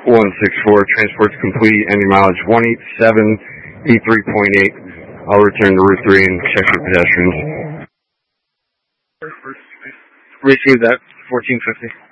164, transport's complete, ending mileage 18783.8. I'll return to Route 3 and check for pedestrians. Receive that, 1450.